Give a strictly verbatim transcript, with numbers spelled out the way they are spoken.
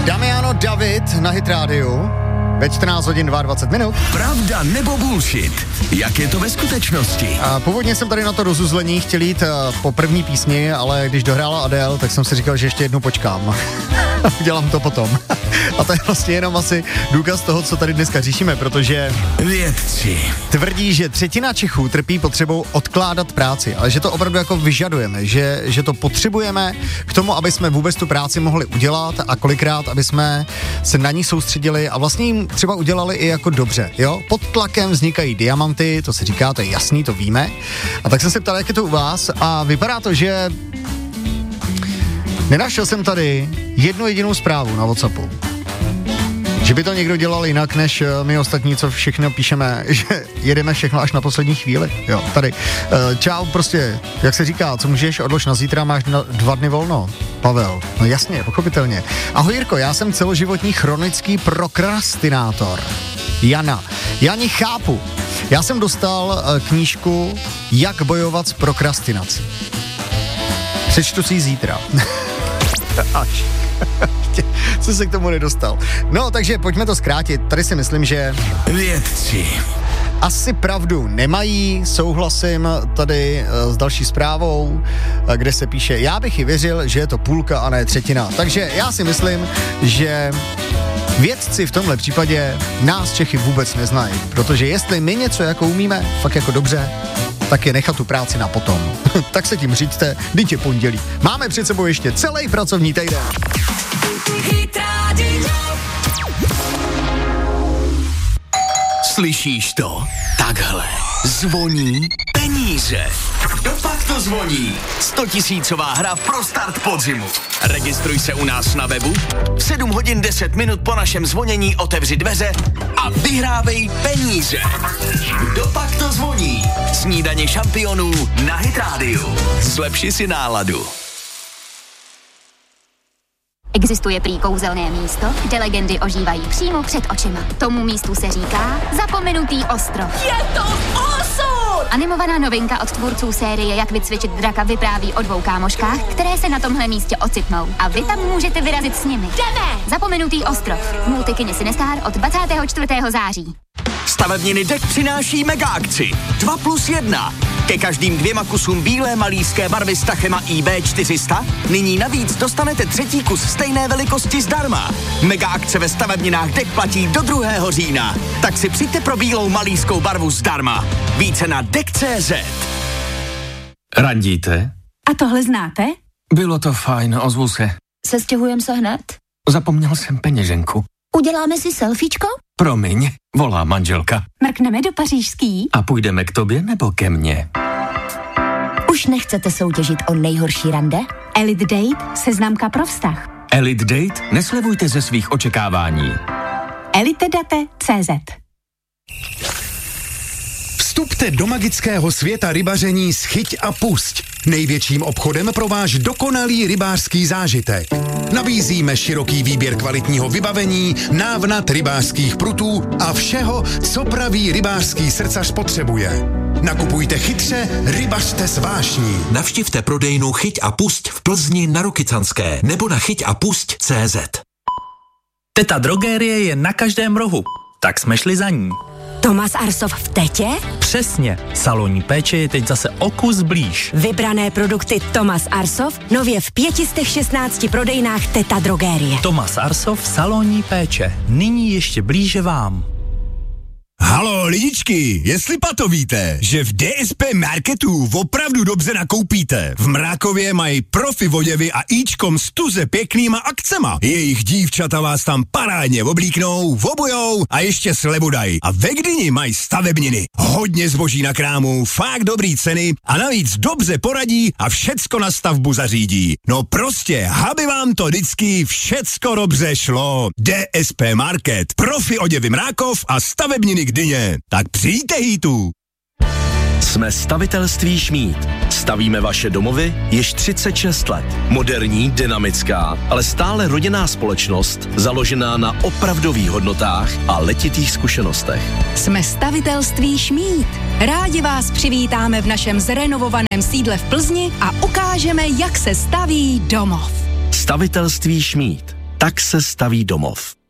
Damiano David na Hit Rádiu ve čtrnáct hodin dvacet dva minut. Pravda nebo bullshit? Jak je to ve skutečnosti? A původně jsem tady na to rozuzlení chtěl jít uh, po první písni, ale když dohrála Adele, tak jsem si říkal, že ještě jednou počkám. Udělám to potom. A to je vlastně jenom asi důkaz toho, co tady dneska řešíme, protože vědci tvrdí, že třetina Čechů trpí potřebou odkládat práci, ale že to opravdu jako vyžadujeme, že, že to potřebujeme k tomu, aby jsme vůbec tu práci mohli udělat a kolikrát, aby jsme se na ní soustředili a vlastně jim třeba udělali i jako dobře, jo? Pod tlakem vznikají diamanty, to se říká, to je jasný, to víme. A tak jsem se ptal, jak je to u vás a vypadá to, že nenašel jsem tady jednu jedinou zprávu na WhatsAppu, že by to někdo dělal jinak, než my ostatní, co všechno píšeme, že jedeme všechno až na poslední chvíli. Jo, tady. Čau, prostě, jak se říká, co můžeš, odlož na zítra, máš na dva dny volno. Pavel, no jasně, pochopitelně. Ahoj Jirko, já jsem celoživotní chronický prokrastinátor. Jana, já ani chápu. Já jsem dostal knížku Jak bojovat s prokrastinací. Přečtu si ji zítra. Až. Co se k tomu nedostal. No, takže pojďme to zkrátit. Tady si myslím, že vědci asi pravdu nemají, souhlasím tady uh, s další zprávou, uh, kde se píše, já bych i věřil, že je to půlka a ne třetina. Takže já si myslím, že vědci v tomhle případě nás Čechy vůbec neznají, protože jestli my něco jako umíme, fakt jako dobře, tak je nechat tu práci na potom. Tak se tím říďte, vždyť je pondělí. Máme před sebou ještě celý pracovní týden. Slyšíš to? Takhle zvoní peníze. Dopak to zvoní. Stotisícová hra pro start podzimu. Registruj se u nás na webu. V sedm hodin deset minut po našem zvonění otevři dveře a vyhrávej peníze. Dopak to zvoní. Snídaně šampionů na Hit Rádiu. Zlepši si náladu. Existuje prý kouzelné místo, kde legendy ožívají přímo před očima. Tomu místu se říká Zapomenutý ostrov. Je to osud! Animovaná novinka od tvůrců série Jak vycvičit draka vypráví o dvou kámoškách, které se na tomhle místě ocitnou. A vy tam můžete vyrazit s nimi. Jdeme! Zapomenutý ostrov. Multikyně Sinestar od dvacátého čtvrtého září. Stavebniny D E K přináší mega akci dva plus jedna. Ke každým dvěma kusům bílé malířské barvy s Tachema I B čtyři sta nyní navíc dostanete třetí kus stejné velikosti zdarma. Mega akce ve stavebninách D E K platí do druhého října. Tak si přijďte pro bílou malířskou barvu zdarma. Více na D E K tečka cé zet. Randíte? A tohle znáte? Bylo to fajn, ozvu se. Sestěhujeme se hned? Zapomněl jsem peněženku. Uděláme si selfiečko? Promiň, volá manželka. Mrkneme do pařížský? A půjdeme k tobě nebo ke mně? Už nechcete soutěžit o nejhorší rande? Elite Date, seznamka pro vztah. Elite Date? Neslevujte ze svých očekávání. elitedate tečka cé zet. Vstupte do magického světa rybaření s Chyť a Pusť. Největším obchodem pro váš dokonalý rybářský zážitek. Nabízíme široký výběr kvalitního vybavení, návnat rybářských prutů a všeho, co pravý rybářský srdcař potřebuje. Nakupujte chytře, rybařte s vášní. Navštivte prodejnu Chyť a Pusť v Plzni na Rokycanské nebo na chyť a pusť tečka cé zet. Teta Drogérie je na každém rohu, tak jsme šli za ní. Tomas Arsov v Tetě? Přesně, salonní péče je teď zase o kus blíž. Vybrané produkty Tomas Arsov nově v pětistech šestnácti prodejnách Teta Drogérie. Tomas Arsov, salonní péče, nyní ještě blíže vám. Halo lidičky, jestli pato víte, že v D S P Marketu opravdu dobře nakoupíte. V Mrákově mají profi oděvy a íčkom s tuze pěknýma akcema. Jejich dívčata vás tam parádně oblíknou, obujou a ještě slevu dají. A ve Gdyni mají stavebniny. Hodně zboží na krámu, fakt dobrý ceny a navíc dobře poradí a všecko na stavbu zařídí. No prostě, aby vám to vždycky všecko dobře šlo. D S P Market, profi oděvy Mrákov a stavebniny Gdyně. Tak přijďte hýtu. Jsme stavitelství Šmíd. Stavíme vaše domovy již třicet šest let. Moderní, dynamická, ale stále rodinná společnost, založená na opravdových hodnotách a letitých zkušenostech. Jsme stavitelství Šmíd. Rádi vás přivítáme v našem zrenovovaném sídle v Plzni a ukážeme, jak se staví domov. Stavitelství Šmíd. Tak se staví domov.